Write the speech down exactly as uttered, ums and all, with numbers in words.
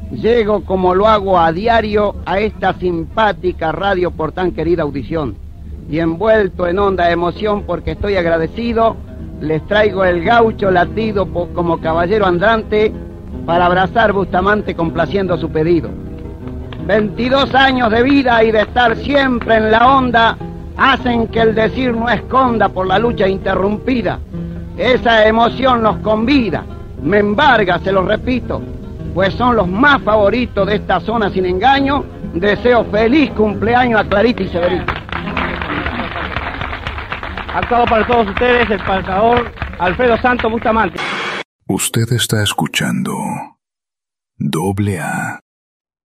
llego como lo hago a diario a esta simpática radio por tan querida audición. Y envuelto en honda emoción porque estoy agradecido, les traigo el gaucho latido como caballero andante para abrazar Bustamante complaciendo su pedido. veintidós años de vida y de estar siempre en la onda hacen que el decir no esconda por la lucha interrumpida. Esa emoción nos convida, me embarga, se lo repito, pues son los más favoritos de esta zona sin engaño. Deseo feliz cumpleaños a Clarita y Severito. Actuado para todos ustedes el pasador Alfredo Santos Bustamante. Usted está escuchando Doble A.